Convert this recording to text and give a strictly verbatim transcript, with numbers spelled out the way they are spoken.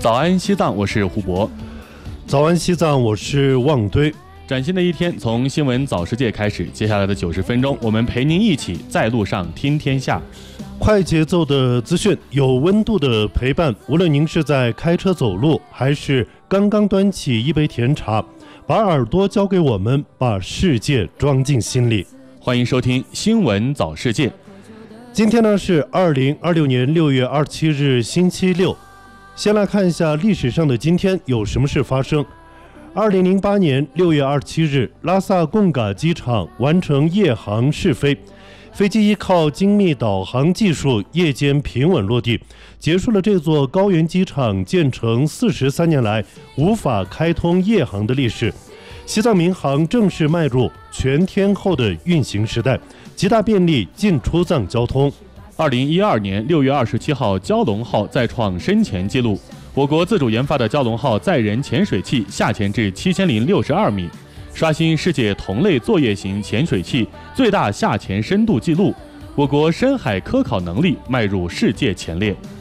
早安西藏，我是胡博。 早安西藏，我是旺堆。 崭新的一天从新闻早世界开始，接下来的九十分钟，我们陪您一起在路上听天下。 快节奏的资讯，有温度的陪伴，无论您是在开车走路，还是刚刚端起一杯甜茶，把耳朵交给我们，把世界装进心里。 欢迎收听新闻早世界。 今天呢是二零二六年六月二十七日星期六。先来看一下历史上的今天有什么事发生。二零零八年六月二十七日，拉萨贡嘎机场完成夜航试飞，飞机依靠精密导航技术，夜间平稳落地，结束了这座高原机场建成四十三年来无法开通夜航的历史。西藏民航正式迈入全天候的运行时代，极大便利进出藏交通。 二零一二年六月二十七号，蛟龙号再创深潜纪录。我国自主研发的蛟龙号载人潜水器下潜至七千零六十二米，刷新世界同类作业型潜水器最大下潜深度纪录。我国深海科考能力迈入世界前列。